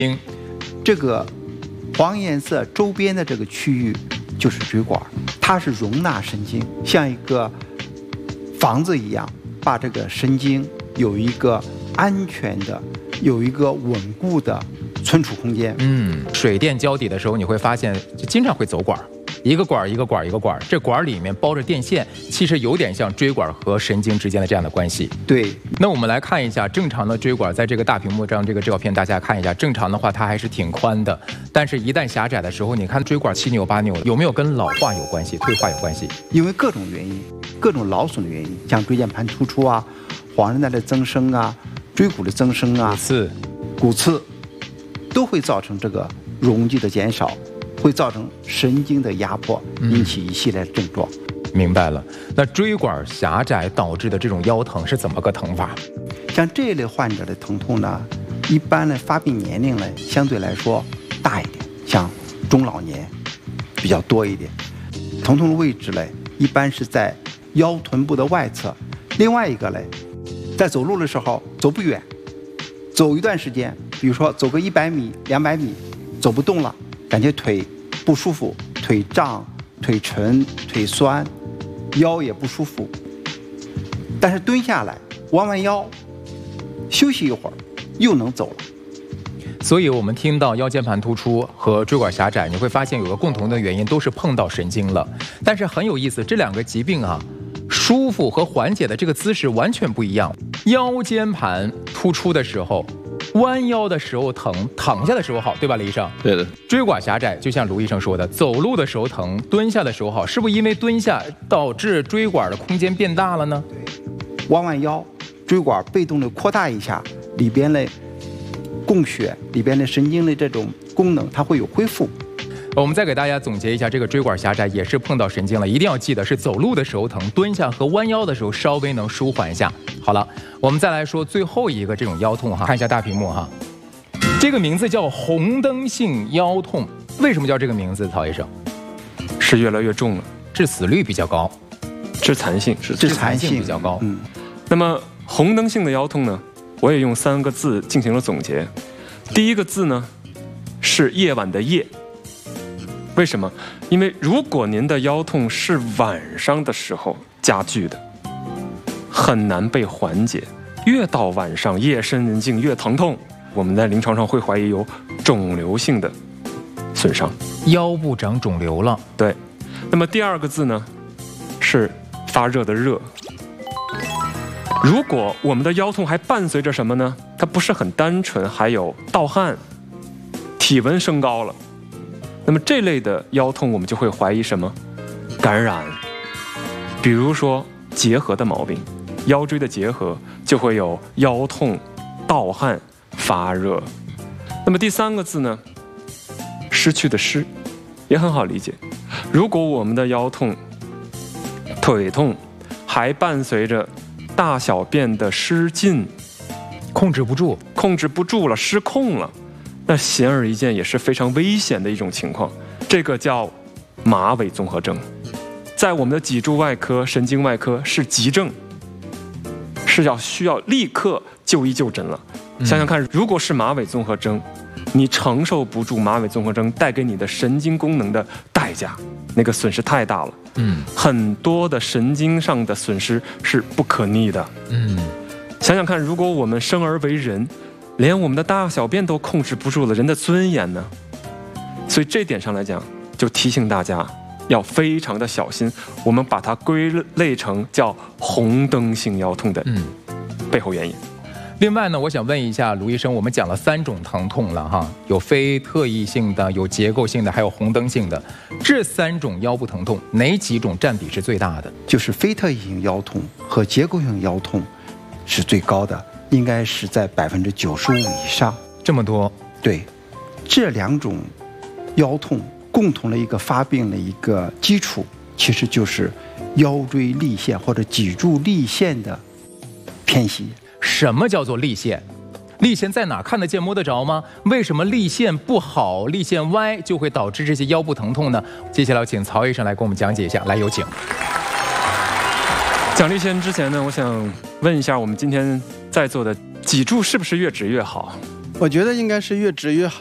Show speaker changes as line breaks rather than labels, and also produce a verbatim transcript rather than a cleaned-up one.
这个黄颜色周边的这个区域就是椎管，它是容纳神经，像一个房子一样，把这个神经有一个安全的、有一个稳固的存储空间。
嗯，水电交底的时候，你会发现就经常会走管。一个管一个管一个管，这管里面包着电线，其实有点像椎管和神经之间的这样的关系。
对，
那我们来看一下正常的椎管，在这个大屏幕上这个照片大家看一下，正常的话它还是挺宽的，但是一旦狭窄的时候，你看椎管七扭八扭，有没有跟老化有关系、退化有关系？
因为各种原因，各种劳损的原因，像椎间盘突出啊、黄韧带的增生啊、椎骨的增生啊、
骨刺、
骨刺，都会造成这个容积的减少。会造成神经的压迫，引起一系列的症状。
嗯、明白了。那椎管狭窄导致的这种腰疼是怎么个疼法？
像这一类患者的疼痛呢，一般呢发病年龄呢相对来说大一点，像中老年比较多一点。疼痛的位置呢，一般是在腰臀部的外侧。另外一个呢，在走路的时候走不远，走一段时间，比如说走个一百米、两百米，走不动了。感觉腿不舒服，腿胀、腿沉、腿酸，腰也不舒服。但是蹲下来，弯弯腰，休息一会儿，又能走了。
所以我们听到腰间盘突出和椎管狭窄，你会发现有个共同的原因，都是碰到神经了。但是很有意思，这两个疾病啊，舒服和缓解的这个姿势完全不一样。腰间盘突出的时候，弯腰的时候疼，躺下的时候好，对吧，李医生？
对的。
椎管狭窄，就像卢医生说的，走路的时候疼，蹲下的时候好，是不是因为蹲下导致椎管的空间变大了呢？
对，弯弯腰，椎管被动的扩大一下，里边的供血、里边的神经的这种功能，它会有恢复。
我们再给大家总结一下，这个椎管狭窄也是碰到神经了，一定要记得是走路的时候疼，蹲下和弯腰的时候稍微能舒缓一下。好了，我们再来说最后一个这种腰痛哈，看一下大屏幕哈，这个名字叫红灯性腰痛，为什么叫这个名字？曹医生，
是越来越重了，
致死率比较高，
致残性
是致残性
比较高。
嗯，
那么红灯性的腰痛呢，我也用三个字进行了总结。第一个字呢是夜晚的夜。为什么？因为如果您的腰痛是晚上的时候加剧的，很难被缓解。越到晚上，夜深人静越疼痛，我们在临床上会怀疑有肿瘤性的损伤，
腰部长肿瘤了。
对。那么第二个字呢是发热的热。如果我们的腰痛还伴随着什么呢？它不是很单纯，还有盗汗、体温升高了。那么这类的腰痛，我们就会怀疑什么？感染，比如说结核的毛病，腰椎的结核就会有腰痛、盗汗、发热。那么第三个字呢，失去的失，也很好理解。如果我们的腰痛、腿痛还伴随着大小便的失禁，
控制不住，
控制不住了，失控了。那显而易见也是非常危险的一种情况，这个叫马尾综合征，在我们的脊柱外科、神经外科是急症，是要需要立刻就医就诊了。嗯、想想看，如果是马尾综合征，你承受不住马尾综合征带给你的神经功能的代价，那个损失太大了。嗯，很多的神经上的损失是不可逆的。嗯，想想看，如果我们生而为人，连我们的大小便都控制不住了，人的尊严呢？所以这点上来讲，就提醒大家要非常的小心。我们把它归类成叫红灯性腰痛的背后原因。嗯、
另外呢，我想问一下卢医生，我们讲了三种疼痛了哈，有非特异性的，有结构性的，还有红灯性的。这三种腰部疼痛，哪几种占比是最大的？
就是非特异性腰痛和结构性腰痛是最高的。应该是在百分之九十五以上，
这么多。
对，这两种腰痛共同的一个发病的一个基础，其实就是腰椎立线或者脊柱立线的偏斜。
什么叫做立线？立线在哪？看得见摸得着吗？为什么立线不好，立线歪就会导致这些腰部疼痛呢？接下来请曹医生来给我们讲解一下，来有请。
讲立线之前呢，我想问一下我们今天在座的脊柱是不是越直越好？
我觉得应该是越治越好。